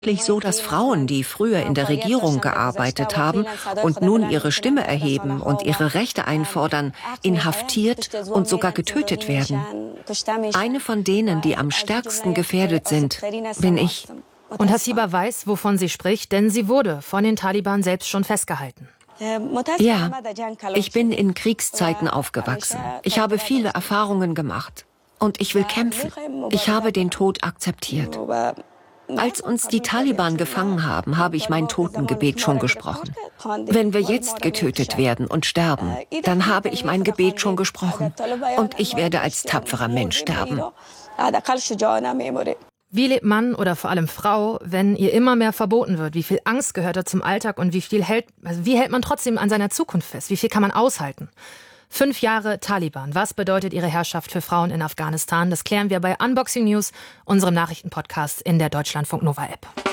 So, dass Frauen, die früher in der Regierung gearbeitet haben und nun ihre Stimme erheben und ihre Rechte einfordern, inhaftiert und sogar getötet werden. Eine von denen, die am stärksten gefährdet sind, bin ich. Und Hasiba weiß, wovon sie spricht, denn sie wurde von den Taliban selbst schon festgehalten. Ja, ich bin in Kriegszeiten aufgewachsen. Ich habe viele Erfahrungen gemacht. Und ich will kämpfen. Ich habe den Tod akzeptiert. Als uns die Taliban gefangen haben, habe ich mein Totengebet schon gesprochen. Wenn wir jetzt getötet werden und sterben, dann habe ich mein Gebet schon gesprochen. Und ich werde als tapferer Mensch sterben. Wie lebt Mann oder vor allem Frau, wenn ihr immer mehr verboten wird? Wie viel Angst gehört da zum Alltag und wie hält man trotzdem an seiner Zukunft fest? Wie viel kann man aushalten? 5 Jahre Taliban. Was bedeutet ihre Herrschaft für Frauen in Afghanistan? Das klären wir bei Unboxing News, unserem Nachrichtenpodcast in der Deutschlandfunk Nova App.